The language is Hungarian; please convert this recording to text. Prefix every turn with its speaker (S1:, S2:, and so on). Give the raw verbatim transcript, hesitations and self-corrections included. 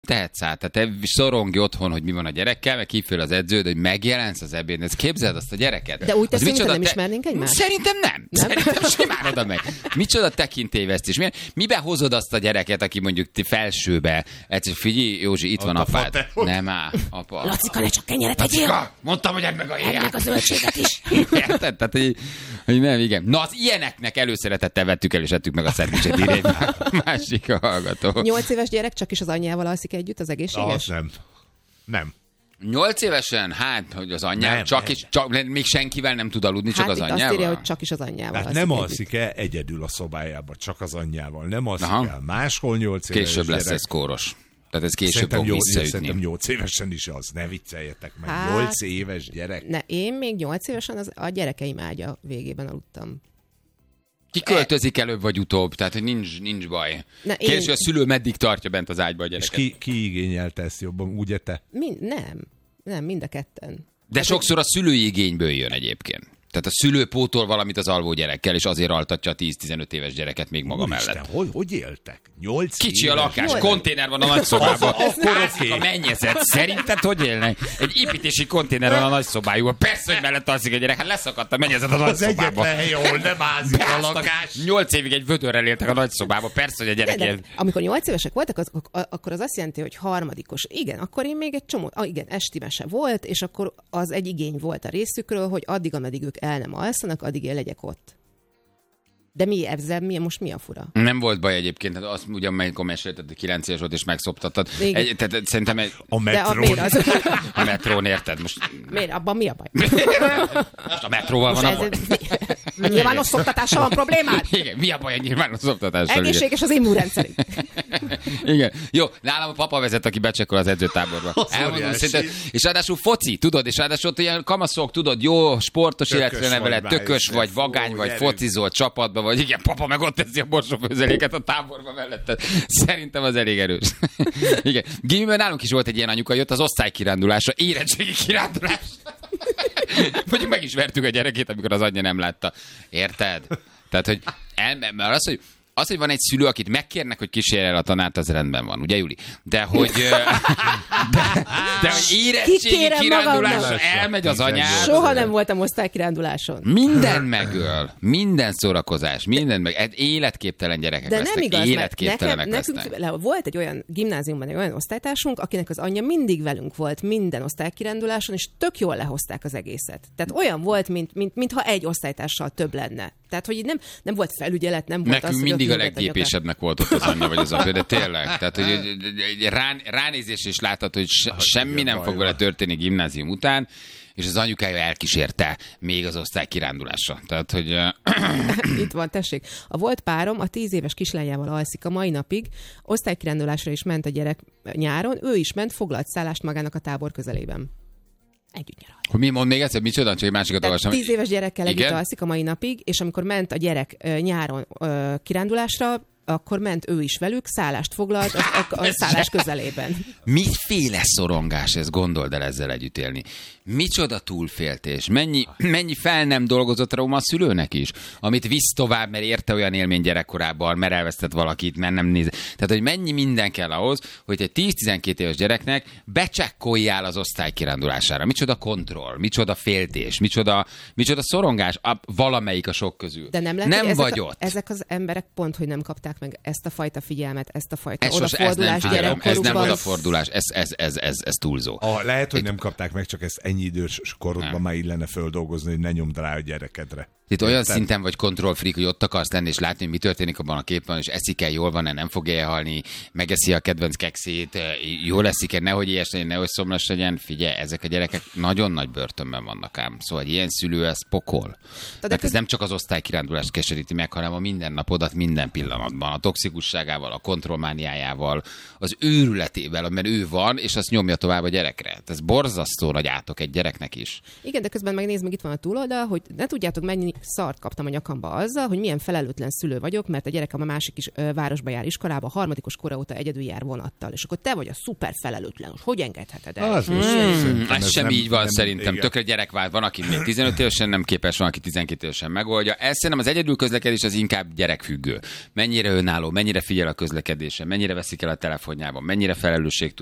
S1: tehetsz át. Tehát te szorongj otthon, hogy mi van a gyerekkel, meg hív föl az edződ, hogy megjelensz az ebédnél. Ez képzeld azt a gyereket.
S2: De úgy teszünk, mint nem
S1: te...
S2: ismernénk egymást?
S1: Szerintem nem. nem. Szerintem simán oda megy. Micsoda tekintélyvesztés. Miben hozod azt a gyereket, aki mondjuk ti felsőbe? Egyszer figyelj, Józsi, itt van apád. Nem áll, apa.
S2: Lacika, ne csak kenyeret tegyél.
S1: Lacika, mondtam, hogy edd meg a héját.
S2: Edd meg a zöldséget is.
S1: Érted? Tehát, hogy, hogy nem, igen. Na, az ilyeneknek előszeretettel vettük el, és ettük meg a szendvicset, írja egy másik a hallgató.
S2: Nyolc éves gyerek csak is az anyjával alszik együtt, az egészséges?
S3: Az nem. Nem.
S1: Nyolc évesen? Hát, hogy az anyjával,
S3: nem,
S1: csak
S3: nem.
S1: is, csak, még senkivel nem tud aludni, csak
S2: hát
S1: az
S2: itt
S1: anyjával?
S2: azt írja, hogy csak is az anyjával
S3: Tehát
S2: alszik
S3: nem
S2: együtt.
S3: alszik el egyedül a szobájában, csak az anyjával. Nem alszik
S1: Aha.
S3: el máshol nyolc éves
S1: Később lesz
S3: gyerek.
S1: ez kóros. Tehát ez később
S3: Szerintem,
S1: fog
S3: jó,
S1: visszaütni.
S3: szerintem nyolc évesen is az. Ne vicceljetek meg.
S2: Hát,
S3: nyolc éves gyerek.
S2: Ne, én még nyolc évesen az, a gyerekeim ágya végében aludtam.
S1: Ki költözik előbb vagy utóbb, tehát hogy nincs, nincs baj.
S2: Na,
S1: Kérdés,
S2: én-
S1: hogy a szülő meddig tartja bent az ágyba a
S3: És
S1: gyereket.
S3: ki, ki igényelte ezt jobban? Ugye te?
S2: Mind, nem. Nem, mind a ketten.
S1: De sokszor a szülői igényből jön egyébként. Tehát a szülő pótol valamit az alvó gyerekkel, és azért altatja a tíz-tizenöt éves gyereket még maga
S3: Úristen,
S1: mellett.
S3: hogy, hogy éltek? nyolc
S1: Kicsi a
S3: éves
S1: lakás,
S3: gyerek?
S1: konténer van a nagyszobában.
S3: Akkor
S1: Ázik
S3: oké.
S1: a mennyezet. Szerinted hogy élnek? Egy építési konténer van a nagyszobájúban. Persze, hogy mellett alszik egy gyerek. Hát leszakadt a mennyezet a
S3: Az
S1: nagyszobában.
S3: egyetlen hely, ahol nem ázik a lakás.
S1: Nyolc évig egy vödörrel éltek a nagyszobába. Persze, hogy a gyerek
S2: De, de,
S1: ilyen...
S2: amikor nyolc évesek voltak, az, akkor az azt jelenti, hogy harmadikos. Igen, akkor én még egy csomó, ah, igen, esti mese volt, és akkor az egy igény volt a részükről, hogy addig, ameddig ők el nem alszanak, addig én legyek ott. De mi ezzel, mi, most mi a fura?
S1: Nem volt baj egyébként, hát azt ugyan, amikor mesélted, hogy kilenc éves volt és megszoptattad.
S2: Igen.
S1: Egy, tehát szerintem egy,
S3: A
S2: De a,
S3: metrón.
S2: miért az?
S1: a metrón, érted? Most,
S2: Miért? Abban mi a baj?
S1: most a metróval van a baj.
S2: Ez, nyilvános szoktatással van problémád?
S1: Igen, mi a baj a nyilvános oktatással? Igen.
S2: Egészséges az immunrendszerünk.
S1: Igen. Jó, nálam a papa vezet, aki becsekol az edzőtáborba. Elmondom
S3: óriási.
S1: szinte. És ráadásul foci, tudod, és ráadásul ott ilyen kamaszok, tudod, jó sportos
S3: Tökös
S1: életre neveled,
S3: vagy,
S1: tökös
S3: már,
S1: vagy,
S3: fú,
S1: vagány vagy,
S3: gyerünk.
S1: focizol csapatba, vagy igen, papa meg ott teszi a borsófőzeléket a táborba melletted. Szerintem az elég erős. Igen. Gimiben nálunk is volt egy ilyen anyuka, jött az osztálykirándulásra, érettségi kirándulás. Mondjuk meg is vertük a gyerekét, amikor az anyja nem látta. Érted? Tehát, hogy el, mert az, hogy az, hogy van egy szülő, akit megkérnek, hogy kísérje el a tanárt, az rendben van, ugye, Juli? De hogy, ö, de, de hogy érettségi
S2: Kikérem
S1: kirándulásra
S2: magamnak.
S1: elmegy az anyád.
S2: Soha nem voltam osztálykiránduláson.
S1: Minden megöl, minden szórakozás, minden meg, hát életképtelen gyerekek
S2: De
S1: lesznek,
S2: nem igaz, mert
S1: életképtelenek
S2: nekem,
S1: lesznek.
S2: nekünk, le- volt egy olyan gimnáziumban egy olyan osztálytársunk, akinek az anyja mindig velünk volt minden osztálykiránduláson, és tök jól lehozták az egészet. Tehát olyan volt, mint, mint, mintha egy osztálytársal több lenne. Tehát, hogy így nem, nem volt felügyelet, nem volt
S1: Nekünk
S2: az,
S1: mindig
S2: hogy
S1: a
S2: ott ülhet
S1: leggépesebbnek volt ott az anyja vagy az apja, de tényleg. Tehát, hogy egy- egy- egy rán, ránézés is látható, hogy se, semmi nem fog vele történni gimnázium után, és az anyukája elkísérte még az osztály kirándulásra. Tehát, hogy... ö,
S2: Itt van, tessék. A volt párom a tíz éves kislányával alszik a mai napig, osztálykirándulásra is ment a gyerek nyáron, ő is ment, foglalt szállást magának a tábor közelében. Együtt nyaralni.
S1: Hogy mi mond még egyszer, micsoda, csak egy másikat
S2: Tehát
S1: olvastam.
S2: tíz éves gyerekkel együtt
S1: Igen?
S2: alszik a mai napig, és amikor ment a gyerek ö, nyáron ö, kirándulásra, akkor ment ő is velük, szállást foglalt a, a, a szállás közelében.
S1: Miféle szorongás ez, gondold el ezzel együtt élni. Micsoda túlféltés, mennyi, mennyi fel nem dolgozott trauma a szülőnek is, amit visz tovább, mert érte olyan élmény gyerekkorában, mert elvesztett valakit, mert nem néz. Tehát, hogy mennyi minden kell ahhoz, hogy egy tíz-tizenkét éves gyereknek becsekkoljál az osztály kirándulására. Micsoda kontroll, micsoda féltés, micsoda, micsoda szorongás, a, valamelyik a sok közül.
S2: De nem, lehet,
S1: nem
S2: ezek,
S1: vagy
S2: a,
S1: ott.
S2: ezek az emberek pont, hogy nem kapták meg ezt a fajta figyelmet, ezt a fajta
S1: Ez, sos, ez nem
S2: odafordulást
S1: figyelem, ez nem
S2: gyerekkorukban.
S1: odafordulás, ez, ez, ez, ez, ez túlzó.
S3: A, lehet, hogy nem kapták meg, csak ezt ennyi idős korodban
S1: Nem.
S3: már illene földolgozni, hogy ne nyomd rá a gyerekedre.
S1: Itt olyan
S3: Érted?
S1: szinten vagy kontrollfreak, hogy ott akarsz lenni és látni, hogy mi történik abban a képben, és eszik-e, jól van-e, nem fogja elhalni, megeszi a kedvenc kekszét, jól eszik-e, nehogy ilyes legyen, nehogy szomjas legyen. Figyelj, ezek a gyerekek nagyon nagy börtönben vannak ám. Szóval egy ilyen szülő, ez pokol. Mert ez nem csak az osztálykirándulást keseríti meg, hanem a mindennapodat minden pillanatban. A toxikusságával, a kontrollmániájával, az őrületével, mert ő van, és azt nyomja tovább a gyerekre. Ez borzasztó nagy átok egy gyereknek is.
S2: Igen, de közben megnézd, meg itt van a túloldal, hogy ne tudjátok mennyi, szart kaptam a nyakamba azzal, hogy milyen felelőtlen szülő vagyok, mert a gyerekem a másik is ö, városba jár iskolába, a harmadikos kora óta egyedül jár vonattal. És akkor te vagy a szuper felelőtlen. Hogy engedheted el?
S3: Az most
S1: Hmm,
S3: szerintem
S1: ez
S3: ez
S1: sem
S3: nem-
S1: így van,
S3: nem-
S1: szerintem.
S3: igen.
S1: Tökre gyerekvált. Van, aki még tizenöt évesen nem képes, van, aki tizenkét évesen megoldja. Ez szerintem az egyedül közlekedés az inkább gyerekfüggő. Mennyire önálló, mennyire figyel a közlekedésen, mennyire veszik el a telefonjában, mennyire felelősség